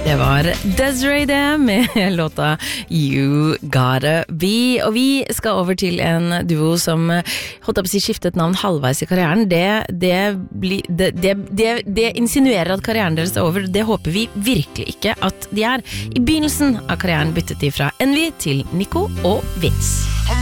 Det var Desiree det med låta You Gotta Be. Og vi skal over til en duo som holdt på å si skiftet navn halvveis i karrieren. Det insinuerer at karrieren deres er over. Det håper vi virkelig ikke at de er. I begynnelsen av karrieren byttet de fra Envy til Nico og Vince.